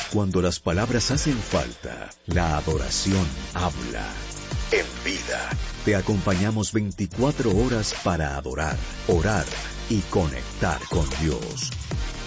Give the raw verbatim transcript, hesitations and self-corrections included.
Cuando las palabras hacen falta, la adoración habla. En vida, te acompañamos veinticuatro horas para adorar, orar y conectar con Dios.